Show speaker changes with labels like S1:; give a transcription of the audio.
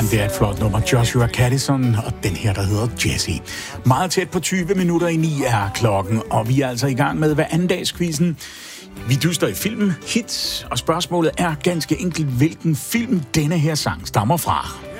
S1: Jamen, det er et flot nummer. Joshua Caddison og den her, der hedder Jessie. Meget tæt på 20 minutter i 9 er klokken, og vi er altså i gang med hver andendagsquizzen. Vi dyster i filmen hits, og spørgsmålet er ganske enkelt, hvilken film denne her sang stammer fra.